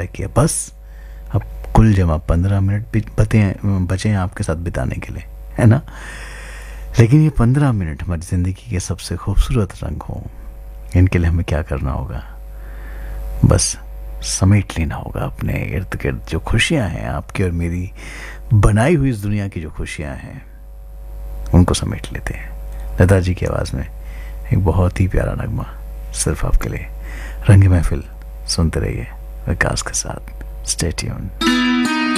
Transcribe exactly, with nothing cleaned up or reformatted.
वादा किया, बस अब कुल जमा पंद्रह मिनट भी बते बचे हैं आपके साथ बिताने के लिए, है ना। लेकिन ये पंद्रह मिनट हमारी ज़िंदगी के सबसे खूबसूरत रंग हों, इनके लिए हमें क्या करना होगा, बस समेट लेना होगा अपने इर्द गिर्द जो खुशियाँ हैं, आपकी और मेरी बनाई हुई इस दुनिया की जो खुशियाँ हैं, उनको समेट लेते हैं। लता जी की आवाज़ में एक बहुत ही प्यारा नगमा सिर्फ आपके लिए, रंग महफिल सुनते रहिए विकास के साथ। Stay tuned.